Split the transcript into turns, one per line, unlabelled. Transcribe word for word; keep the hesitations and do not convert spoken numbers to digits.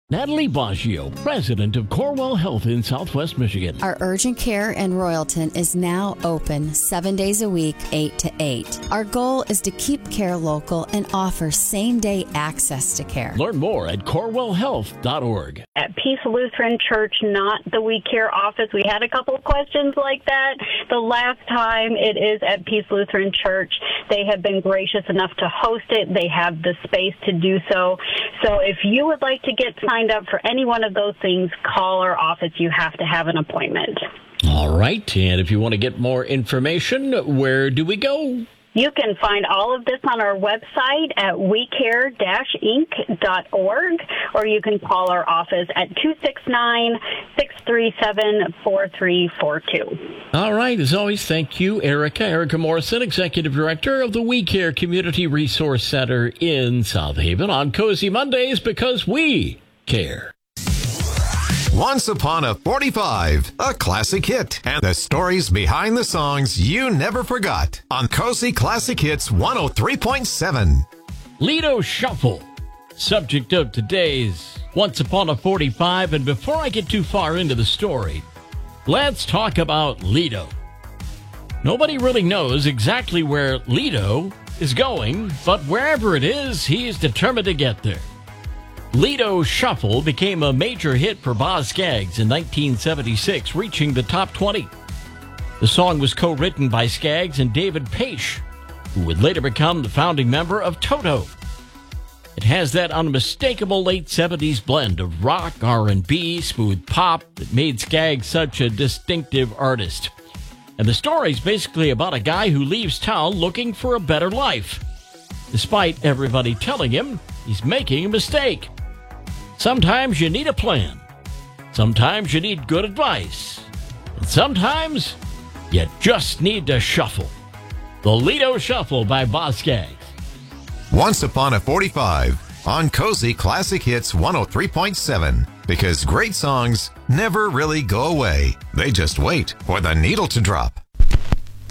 Natalie Baggio, president of Corewell Health in Southwest Michigan.
Our urgent care in Royalton is now open seven days a week, eight to eight. Our goal is to keep care local and offer same-day access to care.
Learn more at corewell health dot org.
At Peace Lutheran Church, not the We Care office. We had a couple of questions like that the last time. It is at Peace Lutheran Church. They have been gracious enough to host it. They have the space to do so. So if you would like to get signed up for any one of those things, call our office. You have to have an appointment.
All right. And if you want to get more information, where do we go?
You can find all of this on our website at we care dash inc dot org, or you can call our office at two six nine, six three seven, four three four two.
All right. As always, thank you, Erica. Erica Morrison, Executive Director of the We Care Community Resource Center in South Haven on Cozy Mondays, because we care.
Once Upon a forty-five, a classic hit, and the stories behind the songs you never forgot on Cozy Classic Hits one oh three point seven.
Lido Shuffle, subject of today's Once Upon a forty-five. And before I get too far into the story, let's talk about Lido. Nobody really knows exactly where Lido is going, but wherever it is, he is determined to get there. Lido Shuffle became a major hit for Boz Scaggs in nineteen seventy-six, reaching the top twenty. The song was co-written by Scaggs and David Paich, who would later become the founding member of Toto. It has that unmistakable late seventies blend of rock, R and B, smooth pop that made Scaggs such a distinctive artist. And the story's basically about a guy who leaves town looking for a better life, despite everybody telling him he's making a mistake. Sometimes you need a plan. Sometimes you need good advice. And sometimes you just need to shuffle. The Lido Shuffle by Boz Scaggs.
Once Upon a forty-five on Cozy Classic Hits one oh three point seven. Because great songs never really go away. They just wait for the needle to drop.